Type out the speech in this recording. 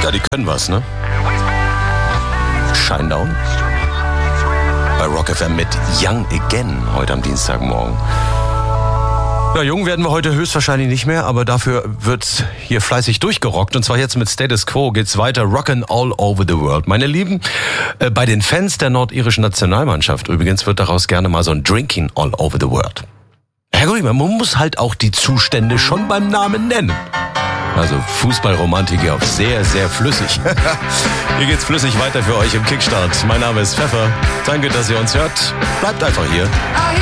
Ja, die können was, ne? Shinedown bei Rock FM mit Young Again heute am Dienstagmorgen. Ja, jung werden wir heute höchstwahrscheinlich nicht mehr, aber dafür wird hier fleißig durchgerockt. Und zwar jetzt mit Status Quo geht's weiter. Rockin' all over the world. Meine Lieben, bei den Fans der nordirischen Nationalmannschaft übrigens wird daraus gerne mal so ein Drinking all over the world. Ja gut, man muss halt auch die Zustände schon beim Namen nennen. Also Fußballromantik hier auf sehr, sehr flüssig. Hier geht's flüssig weiter für euch im Kickstart. Mein Name ist Pfeffer. Danke, dass ihr uns hört. Bleibt einfach hier.